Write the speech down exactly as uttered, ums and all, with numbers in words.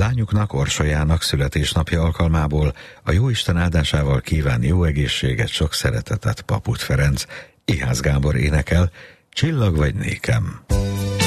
Lányuknak, Orsolyának születésnapja alkalmából a Jóisten áldásával kíván jó egészséget, sok szeretetet Paput Ferenc. Ihász Gábor énekel, Csillag vagy nékem.